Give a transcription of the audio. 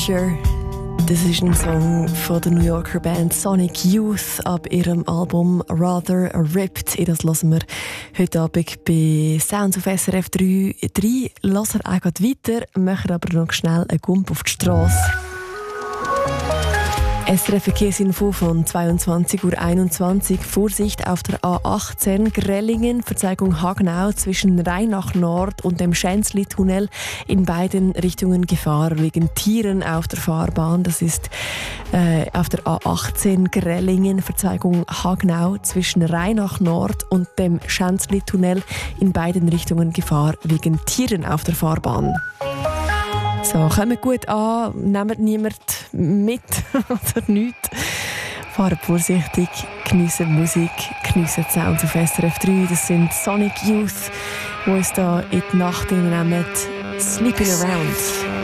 Future. Das ist ein Song von der New Yorker Band Sonic Youth ab ihrem Album Rather Ripped. Das hören wir heute Abend bei Sounds auf SRF 3. Hören wir auch gleich weiter, machen aber noch schnell einen Gump auf die Strasse. SRF Verkehrsinfo von 22:21 Uhr. Vorsicht auf der A18 Grellingen, Verzeigung Hagenau zwischen Rheinach Nord und dem Schänzli-Tunnel. In beiden Richtungen Gefahr wegen Tieren auf der Fahrbahn. Das ist auf der A18 Grellingen, Verzeigung Hagenau zwischen Rheinach Nord und dem Schänzli-Tunnel. In beiden Richtungen Gefahr wegen Tieren auf der Fahrbahn. So, kommt gut an, nehmt niemand mit oder nichts. Fahrt vorsichtig, geniessen Musik, geniessen Sounds auf SRF 3. Das sind Sonic Youth, die uns da in die Nacht nehmen. Sleeping Around.